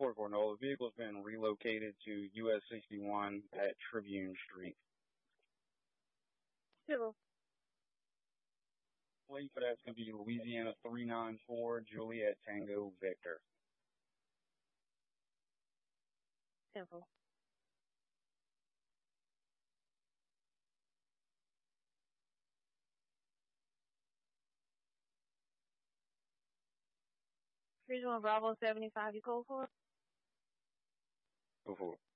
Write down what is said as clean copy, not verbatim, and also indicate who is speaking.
Speaker 1: 4-4. No, the vehicle's been relocated to US 61 at Tribune Street.
Speaker 2: Civil.
Speaker 1: Plate for that's going to be Louisiana 394 Juliet Tango Victor.
Speaker 2: Simple. Bridge 1 Bravo 75, you code for it?
Speaker 1: Go for it.